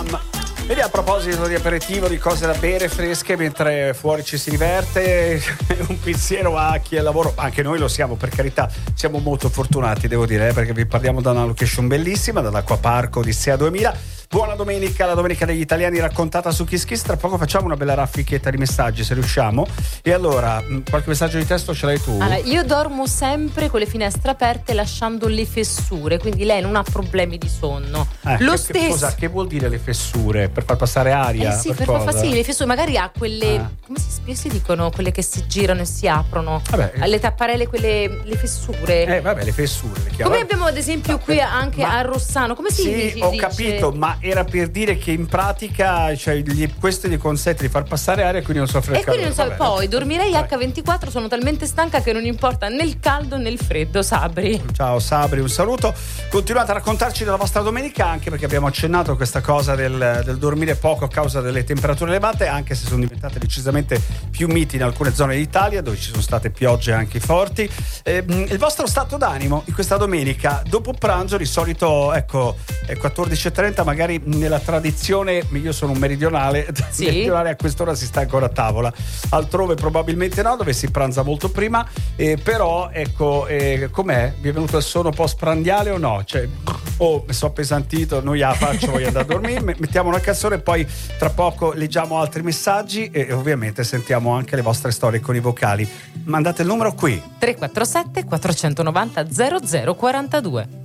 Jam. Vedi, a proposito di aperitivo, di cose da bere fresche mentre fuori ci si diverte, un pensiero a chi è al lavoro, anche noi lo siamo, per carità, siamo molto fortunati, devo dire, perché vi parliamo da una location bellissima, dall'Acquapark Odissea 2000. Buona domenica, la domenica degli italiani raccontata su Kiss Kiss. Tra poco facciamo una bella raffichetta di messaggi, se riusciamo. E allora, qualche messaggio di testo ce l'hai tu? Allora, io dormo sempre con le finestre aperte lasciando le fessure, quindi lei non ha problemi di sonno. Lo stesso. Cosa, che vuol dire le fessure? Per far passare aria? Sì, per far sì, le fessure, magari ha quelle, come si dicono, quelle che si girano e si aprono. Alle tapparelle, quelle, le fessure. Le fessure. Come abbiamo ad esempio qui anche a Rossano, come si dice? Sì, ho capito, ma era per dire che in pratica, cioè, questo gli consente di far passare aria e quindi non soffre il calore. E quindi poi dormirei H24, sono talmente stanca che non importa né il caldo né il freddo. Sabri. Ciao Sabri, un saluto. Continuate a raccontarci della vostra domenica, anche perché abbiamo accennato a questa cosa del dormire poco a causa delle temperature elevate, anche se sono diventate decisamente più miti in alcune zone d'Italia dove ci sono state piogge anche forti. Il vostro stato d'animo in questa domenica dopo pranzo, di solito è 14:30, magari nella tradizione, io sono un meridionale, meridionale a quest'ora si sta ancora a tavola, altrove probabilmente no, dove si pranza molto prima, però com'è? Vi è venuto il sonno post-prandiale o no? Cioè, mi sono appesantito, non la faccio, voglio andare a dormire, mettiamo una canzone e poi tra poco leggiamo altri messaggi e ovviamente sentiamo anche le vostre storie con i vocali. Mandate il numero qui 347 490 0042.